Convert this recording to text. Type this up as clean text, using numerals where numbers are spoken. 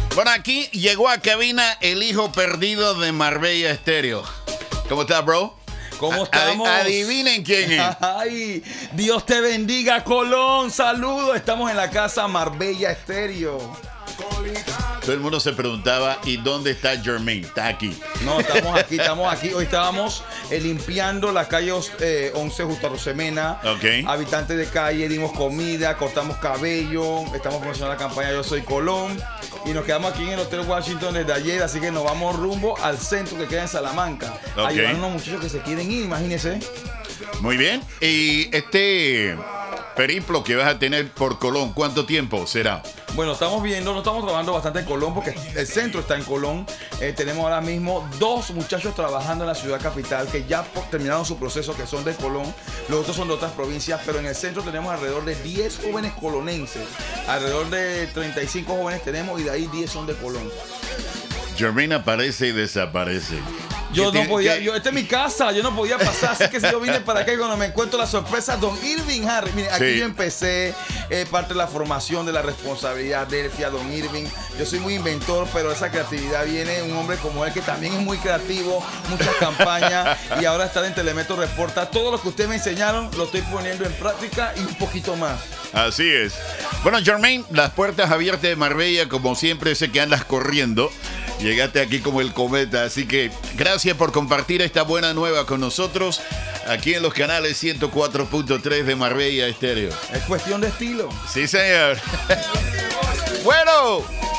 Bueno, aquí llegó a cabina el hijo perdido de Marbella Estéreo. ¿Cómo estás, bro? ¿Cómo estamos? Adivinen quién es. Ay, Dios te bendiga, Colón. Saludos. Estamos en la casa Marbella Estéreo. Todo el mundo se preguntaba, ¿y dónde está Jermaine? Está aquí. No, estamos aquí. Hoy estábamos limpiando la calle 11 justo a Rosemena. Ok. Habitantes de calle, dimos comida, cortamos cabello. Estamos promocionando la campaña Yo Soy Colón. Y nos quedamos aquí en el Hotel Washington desde ayer. Así que nos vamos rumbo al centro que queda en Salamanca. Ok. A llevar a unos muchachos que se quieren ir, imagínense. Muy bien. Y este periplo que vas a tener por Colón, ¿cuánto tiempo será? Bueno, estamos trabajando bastante en Colón porque el centro está en Colón. Tenemos ahora mismo 2 muchachos trabajando en la ciudad capital que ya terminaron su proceso, que son de Colón. Los otros son de otras provincias, pero en el centro tenemos alrededor de 10 jóvenes colonenses. Alrededor de 35 jóvenes tenemos y de ahí 10 son de Colón. Jermaine aparece y desaparece. Yo no podía, esta es mi casa, yo no podía pasar, así que si yo vine para acá y cuando me encuentro la sorpresa, Don Irving Harris. Mire, aquí yo empecé parte de la formación de la responsabilidad de él, a Don Irving. Yo soy muy inventor, pero esa creatividad viene de un hombre como él que también es muy creativo, muchas campañas y ahora está en Telemetro Reporta. Todo lo que ustedes me enseñaron lo estoy poniendo en práctica y un poquito más. Así es. Bueno, Jermaine, las puertas abiertas de Marbella, como siempre, sé que andas corriendo. Llegaste aquí como el cometa, así que gracias por compartir esta buena nueva con nosotros aquí en los canales 104.3 de Marbella Estéreo. Es cuestión de estilo. Sí, señor. Bueno.